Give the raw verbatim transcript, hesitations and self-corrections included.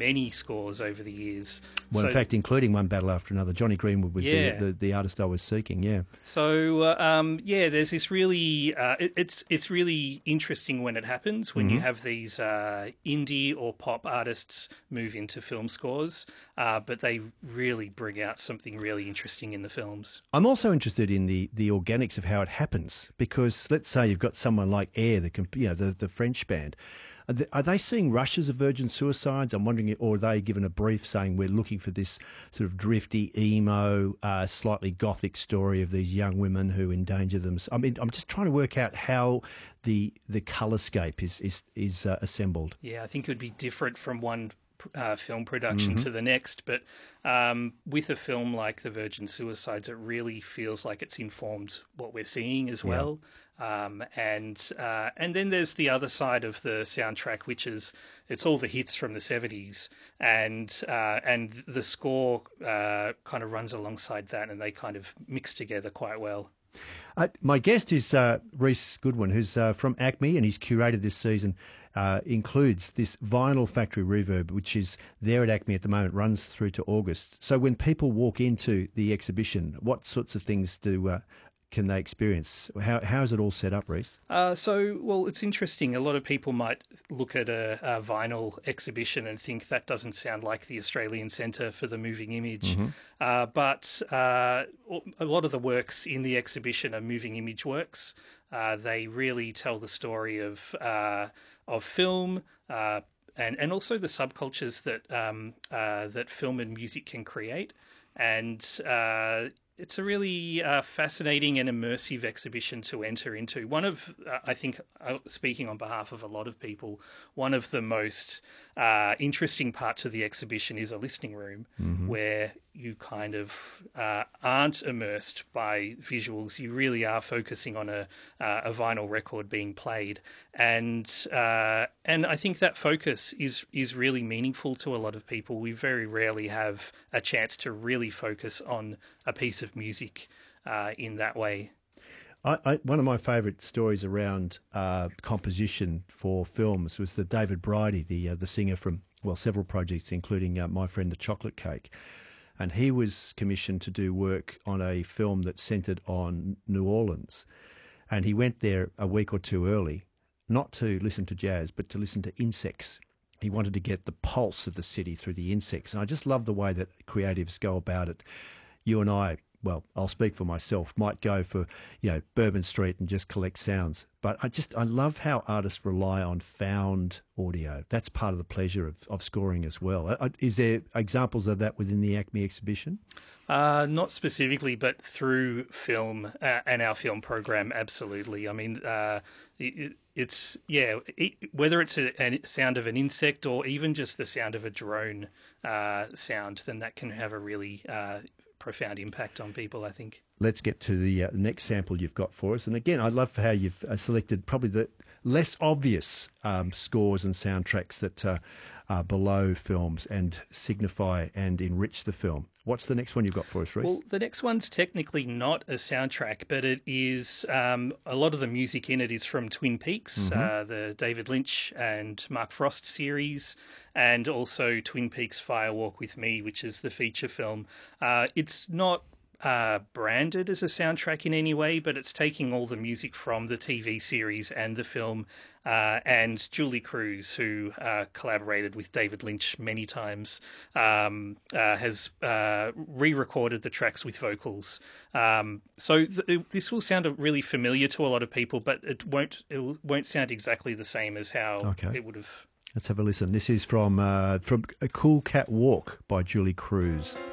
many scores over the years. Well, so, in fact, including One Battle After Another. Johnny Greenwood was yeah. the, the the artist I was seeking. Yeah. So uh, um, yeah, there's this really uh, it, it's it's really interesting when it happens when Mm-hmm. you have these uh, indie or pop artists move into film scores, uh, but they really bring out something really interesting in the films. I'm also interested in the, the organics of how it happens, because let's say you've got someone like Air, the comp- you know the, the French band. Are they, are they seeing rushes of virgin suicides? I'm wondering, or are they given a brief saying we're looking for this sort of drifty, emo, uh, slightly gothic story of these young women who endanger them? I mean, I'm just trying to work out how the the colorscape is is is uh, assembled. Yeah, I think it would be different from one Uh, film production mm-hmm. to the next, but um, with a film like The Virgin Suicides, it really feels like it's informed what we're seeing as well. Yeah. Um, and uh, and then there's the other side of the soundtrack, which is it's all the hits from the seventies, and uh, and the score uh, kind of runs alongside that, and they kind of mix together quite well. Uh, my guest is uh, Rhys Goodwin, who's uh, from ACMI, and he's curated this season. Uh, includes this Vinyl Factory Reverb, which is there at ACMI at the moment, runs through to August. So when people walk into the exhibition, what sorts of things do uh, can they experience? How how is it all set up, Rhys? Uh, so, well, it's interesting. A lot of people might look at a, a vinyl exhibition and think that doesn't sound like the Australian Centre for the Moving Image. Mm-hmm. Uh, but uh, a lot of the works in the exhibition are moving image works. Uh, they really tell the story of uh, of film uh, and and also the subcultures that um, uh, that film and music can create. And uh, it's a really uh, fascinating and immersive exhibition to enter into. One of, uh, I think, uh, speaking on behalf of a lot of people, one of the most uh, interesting parts of the exhibition is a listening room mm-hmm. where you kind of uh, aren't immersed by visuals. You really are focusing on a uh, a vinyl record being played, and uh, and I think that focus is is really meaningful to a lot of people. We very rarely have a chance to really focus on a piece of music uh, in that way. I, I, one of my favourite stories around uh, composition for films was the David Bridie, the uh, the singer from well several projects, including uh, My Friend the Chocolate Cake. And he was commissioned to do work on a film that centred on New Orleans. And he went there a week or two early, not to listen to jazz, but to listen to insects. He wanted to get the pulse of the city through the insects. And I just love the way that creatives go about it. You and I, well, I'll speak for myself, might go for, you know, Bourbon Street and just collect sounds. But I just, I love how artists rely on found audio. That's part of the pleasure of, of scoring as well. Is there examples of that within the ACMI exhibition? Uh, not specifically, but through film uh, and our film program, absolutely. I mean, uh, it, it's, yeah, it, whether it's a, a sound of an insect or even just the sound of a drone uh, sound, then that can have a really uh, profound impact on people, I think. Let's get to the uh, next sample you've got for us. And again, I love how you've uh, selected probably the less obvious um, scores and soundtracks that uh, are below films and signify and enrich the film. What's the next one you've got for us, Rhys? Well, the next one's technically not a soundtrack, but it is, um, a lot of the music in it is from Twin Peaks, mm-hmm. uh, the David Lynch and Mark Frost series, and also Twin Peaks Fire Walk with Me, which is the feature film. Uh, it's not Uh, branded as a soundtrack in any way, but it's taking all the music from the T V series and the film, uh, and Julie Cruz, who uh, collaborated with David Lynch many times, um, uh, has uh, re-recorded the tracks with vocals. Um, so th- this will sound really familiar to a lot of people, but it won't it won't sound exactly the same as how okay. it would have. Let's have a listen. This is from uh, from A Cool Cat Walk by Julie Cruz.